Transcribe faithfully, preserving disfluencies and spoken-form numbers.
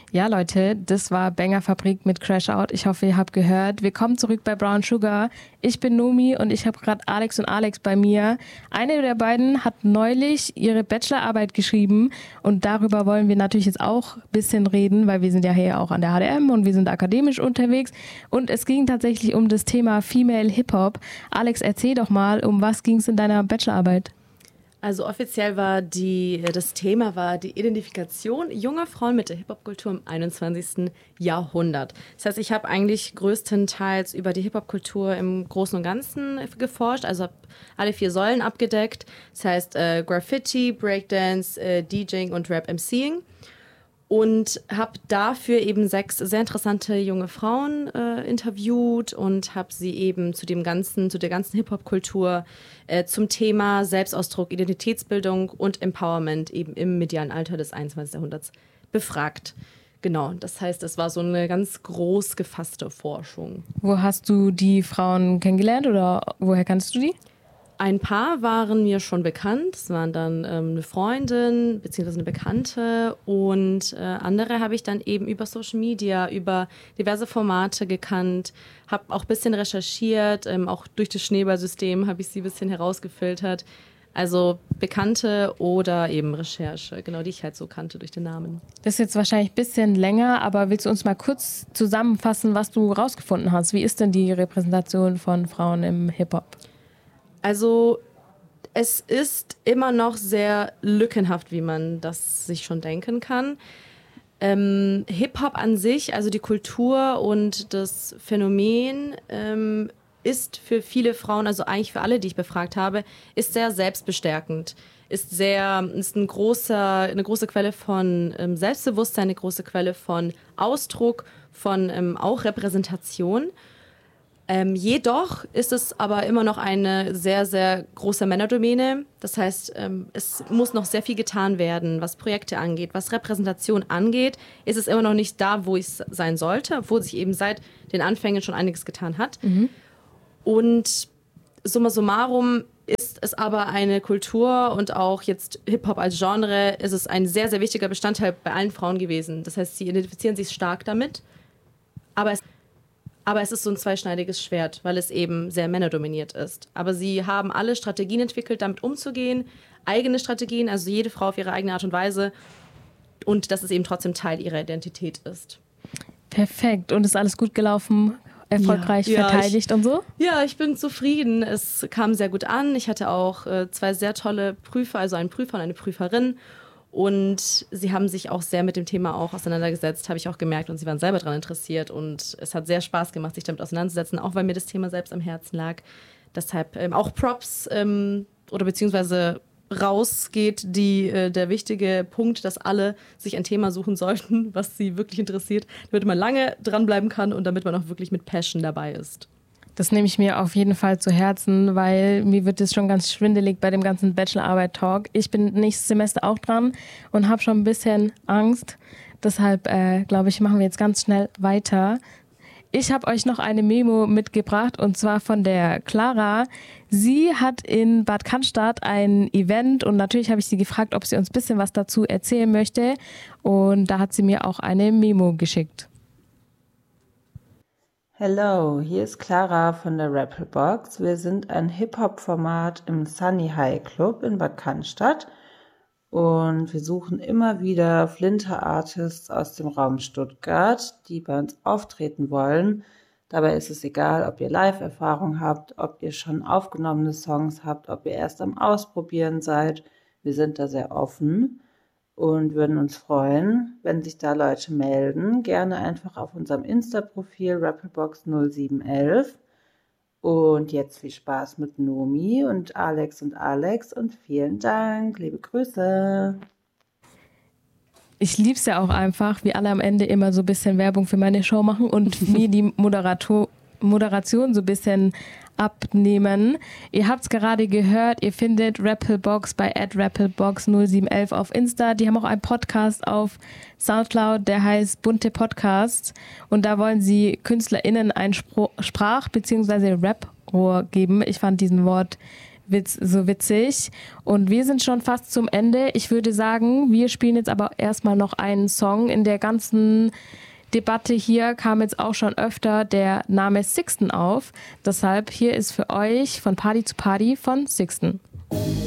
Ja, Leute, das war Banger Fabrik mit Crash Out. Ich hoffe, ihr habt gehört. Willkommen zurück bei Brown Sugar. Ich bin Nomi und ich habe gerade Alex und Alex bei mir. Eine der beiden hat neulich ihre Bachelorarbeit geschrieben und darüber wollen wir natürlich jetzt auch ein bisschen reden, weil wir sind ja hier auch an der H D M und wir sind akademisch unterwegs. Und es ging tatsächlich um das Thema Female Hip-Hop. Alex, erzähl doch mal, um was ging es in deiner Bachelorarbeit? Also offiziell war die, das Thema war die Identifikation junger Frauen mit der Hip-Hop-Kultur im einundzwanzigsten Jahrhundert. Das heißt, ich habe eigentlich größtenteils über die Hip-Hop-Kultur im Großen und Ganzen geforscht, also habe alle vier Säulen abgedeckt. Das heißt äh, Graffiti, Breakdance, äh, DJing und Rap-MCing. Und habe dafür eben sechs sehr interessante junge Frauen äh, interviewt und habe sie eben zu dem ganzen, zu der ganzen Hip-Hop-Kultur äh, zum Thema Selbstausdruck, Identitätsbildung und Empowerment eben im medialen Alter des einundzwanzigsten Jahrhunderts befragt. Genau, das heißt, es war so eine ganz groß gefasste Forschung. Wo hast du die Frauen kennengelernt oder woher kannst du die? Ein paar waren mir schon bekannt, es waren dann ähm, eine Freundin bzw. eine Bekannte und äh, andere habe ich dann eben über Social Media, über diverse Formate gekannt, habe auch ein bisschen recherchiert, ähm, auch durch das Schneeballsystem habe ich sie ein bisschen herausgefiltert. Also Bekannte oder eben Recherche, genau, die ich halt so kannte durch den Namen. Das ist jetzt wahrscheinlich ein bisschen länger, aber willst du uns mal kurz zusammenfassen, was du rausgefunden hast? Wie ist denn die Repräsentation von Frauen im Hip-Hop? Also es ist immer noch sehr lückenhaft, wie man das sich schon denken kann. Ähm, Hip-Hop an sich, also die Kultur und das Phänomen, ähm, ist für viele Frauen, also eigentlich für alle, die ich befragt habe, ist sehr selbstbestärkend. Ist sehr, ist ein großer, eine große Quelle von ähm, Selbstbewusstsein, eine große Quelle von Ausdruck, von ähm, auch Repräsentation. Ähm, jedoch ist es aber immer noch eine sehr, sehr große Männerdomäne. Das heißt, ähm, es muss noch sehr viel getan werden, was Projekte angeht, was Repräsentation angeht. Ist es immer noch nicht da, wo es sein sollte, obwohl sich eben seit den Anfängen schon einiges getan hat. Mhm. Und summa summarum ist es aber eine Kultur und auch jetzt Hip-Hop als Genre ist es ein sehr, sehr wichtiger Bestandteil bei allen Frauen gewesen. Das heißt, sie identifizieren sich stark damit, aber es Aber es ist so ein zweischneidiges Schwert, weil es eben sehr männerdominiert ist. Aber sie haben alle Strategien entwickelt, damit umzugehen. Eigene Strategien, also jede Frau auf ihre eigene Art und Weise. Und dass es eben trotzdem Teil ihrer Identität ist. Perfekt. Und ist alles gut gelaufen? Erfolgreich ja, verteidigt ja, ich, und so? Ja, ich bin zufrieden. Es kam sehr gut an. Ich hatte auch äh, zwei sehr tolle Prüfer, also einen Prüfer und eine Prüferin. Und sie haben sich auch sehr mit dem Thema auch auseinandergesetzt, habe ich auch gemerkt. Und sie waren selber daran interessiert. Und es hat sehr Spaß gemacht, sich damit auseinanderzusetzen, auch weil mir das Thema selbst am Herzen lag. Deshalb ähm, auch Props ähm, oder beziehungsweise rausgeht die, äh, der wichtige Punkt, dass alle sich ein Thema suchen sollten, was sie wirklich interessiert, damit man lange dranbleiben kann und damit man auch wirklich mit Passion dabei ist. Das nehme ich mir auf jeden Fall zu Herzen, weil mir wird es schon ganz schwindelig bei dem ganzen Bachelorarbeit-Talk. Ich bin nächstes Semester auch dran und habe schon ein bisschen Angst. Deshalb, äh, glaube ich, machen wir jetzt ganz schnell weiter. Ich habe euch noch eine Memo mitgebracht und zwar von der Clara. Sie hat in Bad Cannstatt ein Event und natürlich habe ich sie gefragt, ob sie uns ein bisschen was dazu erzählen möchte. Und da hat sie mir auch eine Memo geschickt. Hello, hier ist Clara von der Rappelbox. Wir sind ein Hip-Hop-Format im Sunny High Club in Bad Cannstatt und wir suchen immer wieder Flinter-Artists aus dem Raum Stuttgart, die bei uns auftreten wollen. Dabei ist es egal, ob ihr Live-Erfahrung habt, ob ihr schon aufgenommene Songs habt, ob ihr erst am Ausprobieren seid. Wir sind da sehr offen und würden uns freuen, wenn sich da Leute melden. Gerne einfach auf unserem Insta-Profil rappelbox null sieben elf. Und jetzt viel Spaß mit Nomi und Alex und Alex und vielen Dank. Liebe Grüße. Ich liebe es ja auch einfach, wie alle am Ende immer so ein bisschen Werbung für meine Show machen und mir die Moderator Moderation so ein bisschen abnehmen. Ihr habt es gerade gehört, ihr findet Rappelbox bei at rappelbox null sieben elf auf Insta. Die haben auch einen Podcast auf Soundcloud, der heißt Bunte Podcasts. Und da wollen sie KünstlerInnen ein Spro- Sprach- bzw. Rap-Rohr geben. Ich fand diesen Wort witz, so witzig. Und wir sind schon fast zum Ende. Ich würde sagen, wir spielen jetzt aber erstmal noch einen Song. In der ganzen Debatte hier kam jetzt auch schon öfter der Name Sixten auf. Deshalb hier ist für euch von Party zu Party von Sixten.